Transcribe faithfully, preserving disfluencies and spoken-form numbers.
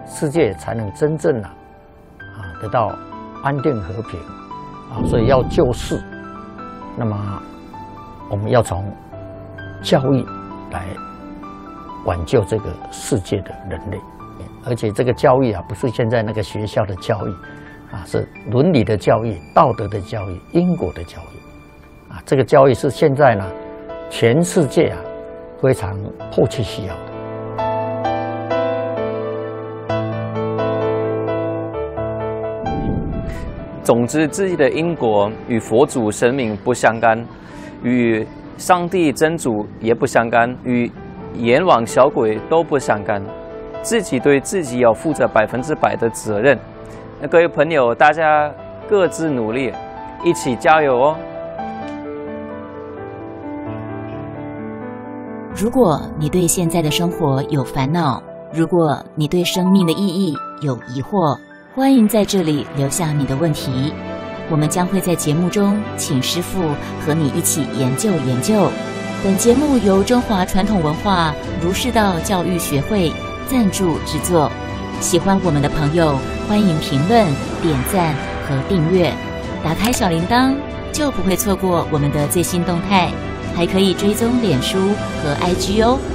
世界才能真正啊啊得到安定和平啊。所以要救世，那么我们要从教育来挽救这个世界的人类。而且这个教育啊，不是现在那个学校的教育啊，是伦理的教育、道德的教育、因果的教育啊。这个教育是现在呢，全世界啊非常迫切需要的。 总之，自己的因果与佛祖神明不相干，与上帝真主也不相干，与阎王小鬼都不相干。自己对自己要负责百分之百的责任。那各位朋友，大家各自努力，一起加油哦！ 如果你对现在的生活有烦恼，如果你对生命的意义有疑惑，欢迎在这里留下你的问题，我们将会在节目中请师父和你一起研究研究。本节目由中华传统文化儒释道教育学会赞助制作，喜欢我们的朋友欢迎评论、点赞和订阅，打开小铃铛就不会错过我们的最新动态，还可以追踪脸书和 I G 哦。